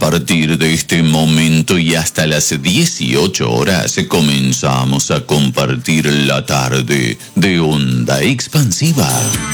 partir de este momento y hasta las 18 horas comenzamos a compartir la tarde de Onda Expansiva.